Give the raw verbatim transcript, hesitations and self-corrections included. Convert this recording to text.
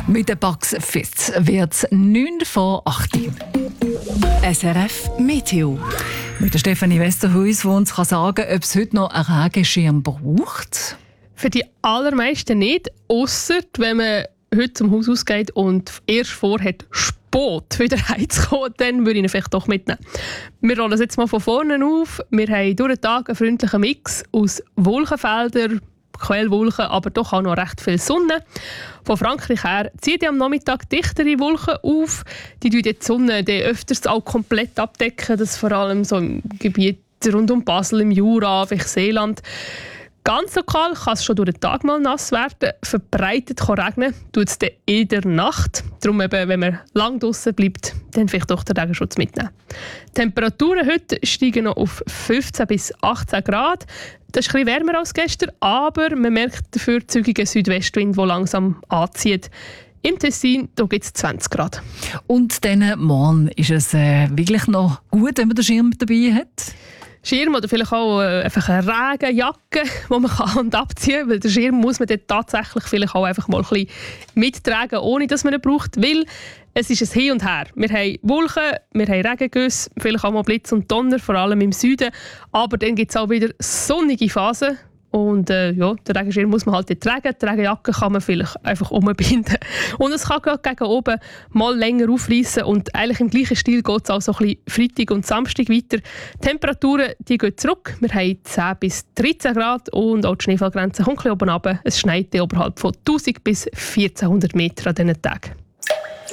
Mit den Bugs Fits wird es neun vor acht. S R F Meteo. Mit der Stefanie Westerhuis, die uns sagen kann, ob es heute noch einen Regenschirm braucht. Für die allermeisten nicht, ausser wenn man heute zum Haus ausgeht und erst vorhat, spät wieder heimzukommen, dann würde ich ihn vielleicht doch mitnehmen. Wir rollen es jetzt mal von vorne auf. Wir haben durch den Tag einen freundlichen Mix aus Wolkenfeldern, Quellwolken, aber doch auch noch recht viel Sonne. Von Frankreich her zieht am Nachmittag dichtere Wolken auf. Die decken die Sonne die öfters auch komplett abdecken. Das vor allem so im Gebiet rund um Basel, im Jura, vielleicht Seeland. Ganz lokal kann es schon durch den Tag mal nass werden. Verbreitet kann regnen, tut es dann in der Nacht. Darum, eben, wenn man lang draussen bleibt, dann vielleicht doch den Regenschutz mitnehmen. Die Temperaturen heute steigen noch auf fünfzehn bis achtzehn Grad. Das ist etwas wärmer als gestern, aber man merkt dafür zügigen Südwestwind, der langsam anzieht. Im Tessin gibt es zwanzig Grad. Und dann morgen ist es äh, wirklich noch gut, wenn man den Schirm dabei hat? Schirm oder vielleicht auch äh, einfach eine Regenjacke, die man kann und abziehen kann. Weil den Schirm muss man dann tatsächlich vielleicht auch einfach mal ein bisschen mittragen, ohne dass man ihn braucht. Weil es ist ein Hin und Her. Wir haben Wolken, wir haben Regengüsse, vielleicht auch mal Blitz und Donner, vor allem im Süden. Aber dann gibt es auch wieder sonnige Phasen. Und äh, ja, den Regenschirm muss man halt nicht tragen. Die Regenjacke kann man vielleicht einfach umbinden. Und es kann gerade gegen oben mal länger aufreissen. Und eigentlich im gleichen Stil geht es auch so ein bisschen Freitag und Samstag weiter. Die Temperaturen die gehen zurück. Wir haben zehn bis dreizehn Grad und auch die Schneefallgrenze kommt ein bisschen oben runter. Es schneit oberhalb von tausend bis vierzehnhundert Metern an diesen Tagen.